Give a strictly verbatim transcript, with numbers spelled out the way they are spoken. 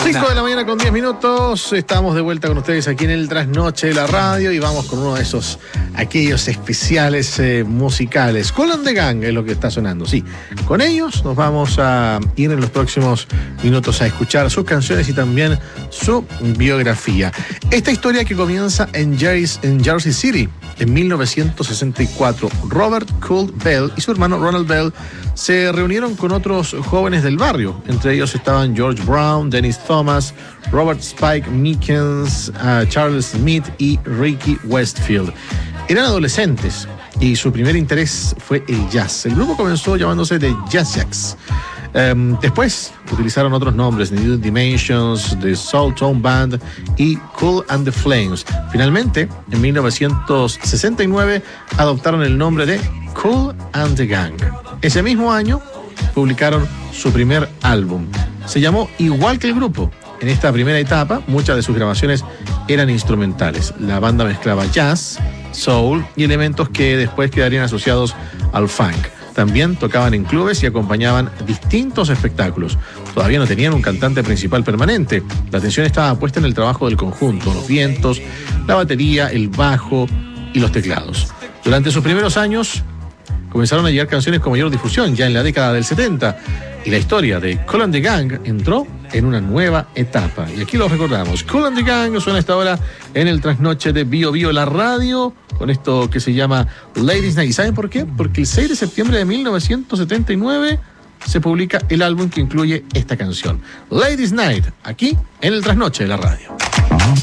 cinco de la mañana con diez minutos, estamos de vuelta con ustedes aquí en el Trasnoche de la Radio y vamos con uno de esos, aquellos especiales eh, musicales. Kool and the Gang es lo que está sonando, sí. Con ellos nos vamos a ir en los próximos minutos a escuchar sus canciones y también su biografía. Esta historia que comienza en Jersey, en Jersey City en mil novecientos sesenta y cuatro. Robert Kool Bell y su hermano Ronald Bell se reunieron con otros jóvenes del barrio. Entre ellos estaban George Brown, Dennis Thomas, Robert Spike Meekins, uh, Charles Smith y Ricky Westfield. Eran adolescentes y su primer interés fue el jazz. El grupo comenzó llamándose The Jazz Jacks. Um, después utilizaron otros nombres, New Dimensions, The Soul Tone Band y Kool and the Flames. Finalmente, en mil novecientos sesenta y nueve, adoptaron el nombre de Kool and the Gang. Ese mismo año, publicaron su primer álbum. Se llamó igual que el grupo. En esta primera etapa, muchas de sus grabaciones eran instrumentales. La banda mezclaba jazz, soul y elementos que después quedarían asociados al funk. También tocaban en clubes y acompañaban distintos espectáculos. Todavía no tenían un cantante principal permanente. La atención estaba puesta en el trabajo del conjunto, los vientos, la batería, el bajo y los teclados. Durante sus primeros años comenzaron a llegar canciones con mayor difusión, ya en la década del setenta, y la historia de Kool and the Gang entró en una nueva etapa. Y aquí lo recordamos. Kool and the Gang suena esta hora en el Trasnoche de Bio Bio, la radio, con esto que se llama Ladies Night. ¿Y saben por qué? Porque el seis de septiembre de mil novecientos setenta y nueve se publica el álbum que incluye esta canción, Ladies Night, aquí en el Trasnoche de la radio.